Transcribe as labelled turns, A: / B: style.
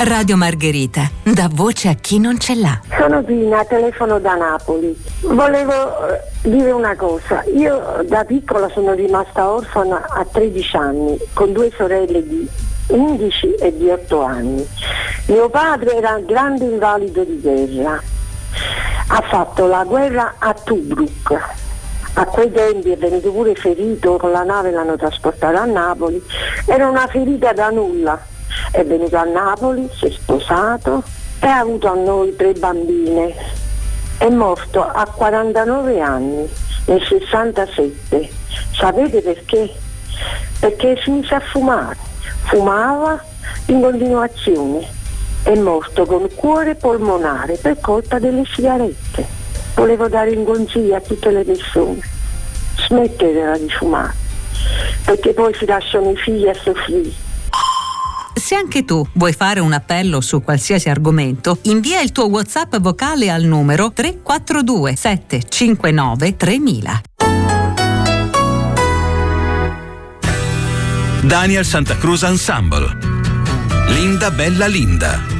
A: Radio Margherita, dà voce a chi non ce l'ha.
B: Sono Dina, telefono da Napoli. Volevo dire una cosa. Io da piccola sono rimasta orfana a 13 anni, con 2 sorelle di 11 e di 8 anni. Mio padre era un grande invalido di guerra. Ha fatto la guerra a Tobruk. A quei tempi è venuto pure ferito, con la nave l'hanno trasportato a Napoli. Era una ferita da nulla. È venuto a Napoli, si è sposato e ha avuto a noi 3 bambine. È morto a 49 anni, nel 67. Sapete perché? Perché si mise a fumare. Fumava in continuazione. È morto con cuore polmonare per colpa delle sigarette. Volevo dare un consiglio a tutte le persone: smettetela di fumare, perché poi si lasciano i figli a soffrire.
A: Se anche tu vuoi fare un appello su qualsiasi argomento, invia il tuo WhatsApp vocale al numero 342 759 3000.
C: Daniel Santa Cruz Ensemble. Linda Bella Linda.